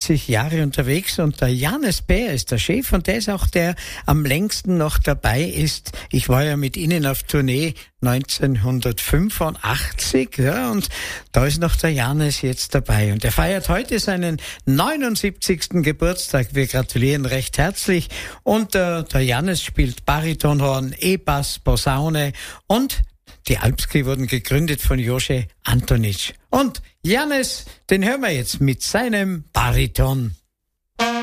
60 Jahre unterwegs und der Janis Bär ist der Chef und der ist auch der am längsten noch dabei ist. Ich war ja mit Ihnen auf Tournee 1985, ja, und da ist noch der Janis jetzt dabei und er feiert heute seinen 79. Geburtstag. Wir gratulieren recht herzlich und der Janis spielt Baritonhorn, E-Bass, Posaune und die Alpski wurden gegründet von Jože Antonić. Und Janis, den hören wir jetzt mit seinem Bariton.